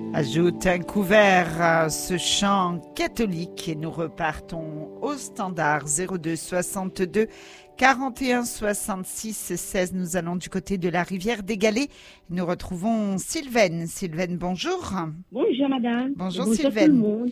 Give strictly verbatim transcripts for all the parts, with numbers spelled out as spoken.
Ajoute un couvert à ce chant catholique et nous repartons au standard zéro deux soixante-deux quarante et un soixante-six seize. Nous allons du côté de la rivière des Galets. Nous retrouvons Sylvaine. Sylvaine, bonjour. Bonjour madame. Bonjour, bonjour Sylvaine. Tout le monde.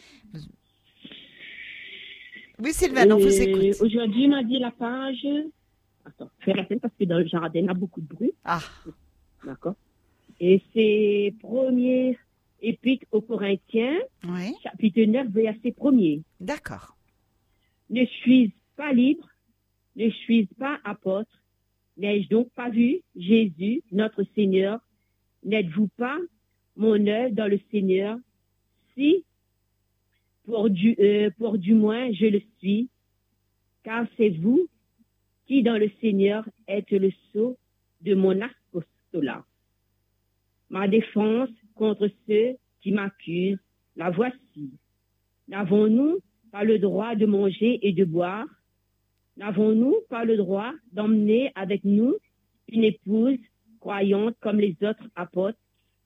Oui Sylvaine, on vous écoute. Aujourd'hui, on a dit la page... Attends, fais la peine parce que dans le jardin, il y a beaucoup de bruit. Ah. D'accord. Et c'est premier épître aux Corinthiens, Oui. chapitre neuf, verset premier. D'accord. Ne suis pas libre, ne suis pas apôtre, n'ai-je donc pas vu Jésus, notre Seigneur? N'êtes-vous pas mon œuvre dans le Seigneur? Si, pour du, euh, pour du moins, je le suis, car c'est vous qui, dans le Seigneur, êtes le sceau de mon apostolat. Ma défense contre ceux qui m'accusent, la voici. N'avons-nous pas le droit de manger et de boire? N'avons-nous pas le droit d'emmener avec nous une épouse croyante comme les autres apôtres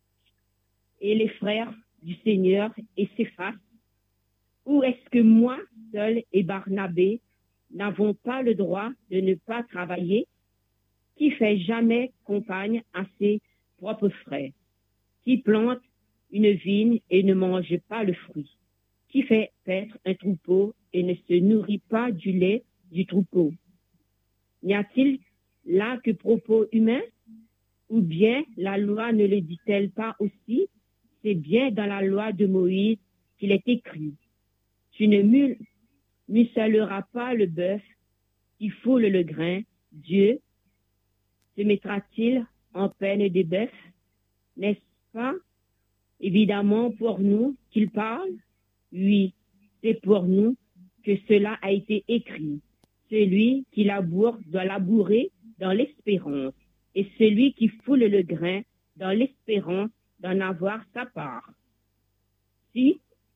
et les frères du Seigneur et Céphas? Ou est-ce que moi, seul et Barnabé, n'avons pas le droit de ne pas travailler? Qui fait jamais compagne à ses propres frères? Qui plante une vigne et ne mange pas le fruit? Qui fait paître un troupeau et ne se nourrit pas du lait du troupeau? N'y a-t-il là que propos humains? Ou bien la loi ne le dit-elle pas aussi? C'est bien dans la loi de Moïse qu'il est écrit: tu ne mul- muselleras pas le bœuf qui foule le grain. Dieu se mettra-t-il en peine des bœufs? N'est-ce pas évidemment pour nous qu'il parle? Oui, c'est pour nous que cela a été écrit. Celui qui laboure doit labourer dans l'espérance, et celui qui foule le grain dans l'espérance d'en avoir sa part. Si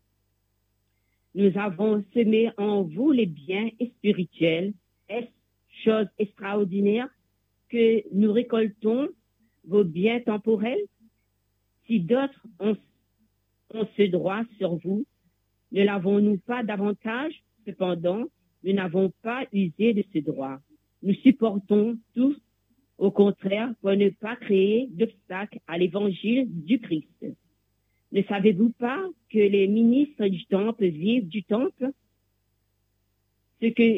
nous avons semé en vous les biens spirituels, est-ce chose extraordinaire que nous récoltons vos biens temporels? Si d'autres ont, ont ce droit sur vous, ne l'avons-nous pas davantage? Cependant, nous n'avons pas usé de ce droit. Nous supportons tous, au contraire, pour ne pas créer d'obstacle à l'évangile du Christ. Ne savez-vous pas que les ministres du temple vivent du temple? Ce que,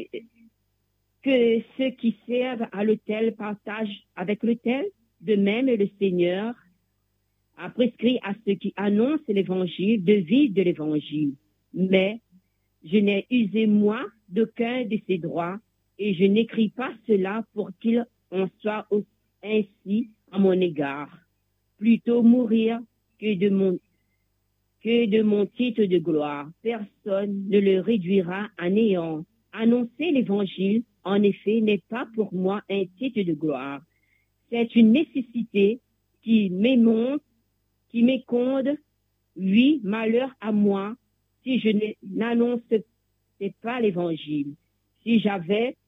que ceux qui servent à l'autel partagent avec l'autel? De même, le Seigneur a prescrit à ceux qui annoncent l'évangile de vivre de l'évangile. Mais je n'ai usé, moi, d'aucun de ces droits, et je n'écris pas cela pour qu'il en soit ainsi à mon égard. Plutôt mourir que de mon, que de mon titre de gloire. Personne ne le réduira à néant. Annoncer l'évangile, en effet, n'est pas pour moi un titre de gloire. C'est une nécessité qui m'émonte, qui m'éconde. Oui, malheur à moi si je n'annonçais pas l'évangile. Si j'avais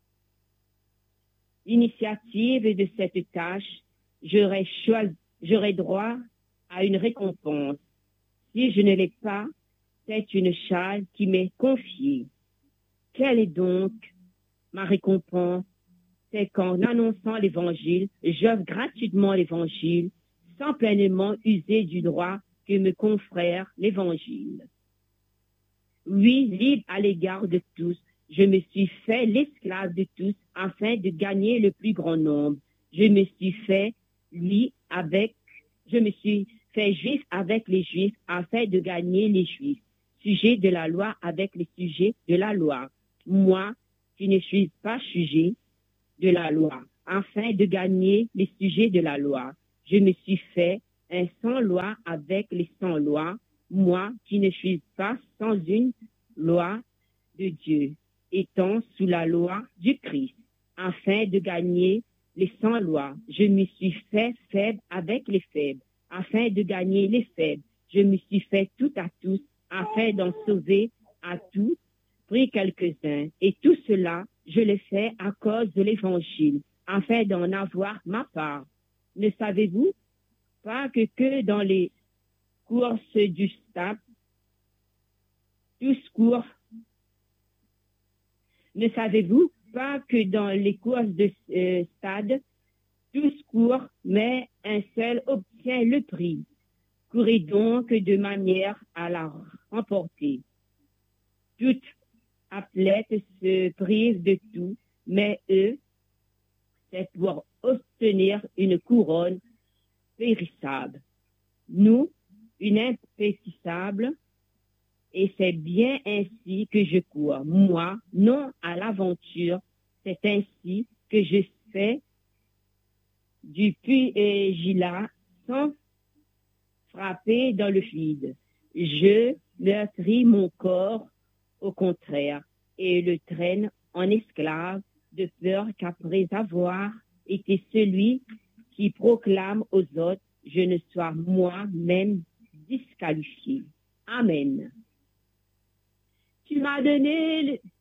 l'initiative de cette tâche, j'aurais choisi, j'aurais droit à une récompense. Si je ne l'ai pas, c'est une charge qui m'est confiée. Quelle est donc ma récompense? C'est qu'en annonçant l'évangile, j'offre gratuitement l'évangile, sans pleinement user du droit que me confère l'évangile. Oui, libre à l'égard de tous, je me suis fait l'esclave de tous afin de gagner le plus grand nombre. Je me suis fait, lui, avec, je me suis fait juif avec les juifs afin de gagner les juifs, sujet de la loi avec les sujets de la loi. Moi, qui ne suis pas sujet de la loi, afin de gagner les sujets de la loi. Je me suis fait un sans loi avec les sans lois, moi qui ne suis pas sans une loi de Dieu, étant sous la loi du Christ, afin de gagner les sans lois. Je me suis fait faible avec les faibles, afin de gagner les faibles. Je me suis fait tout à tous, afin d'en sauver à tous, pris quelques-uns. Et tout cela, je le fais à cause de l'évangile, afin d'en avoir ma part. Ne savez-vous pas que, que dans les courses du stade, tous courent. Ne savez-vous pas que dans les courses de euh, stade, tous courent, mais un seul obtient le prix. Courez donc de manière à la remporter. Toute athlète se prive de tout, mais eux, c'est pour obtenir une couronne périssable. Nous, une impérissable, et c'est bien ainsi que je cours. Moi, non à l'aventure, c'est ainsi que je fais du pugilat sans frapper dans le vide. Je meurtris mon corps, au contraire, et le traîne en esclave, de peur qu'après avoir été celui qui proclame aux autres, je ne sois moi-même disqualifié. Amen. Tu m'as donné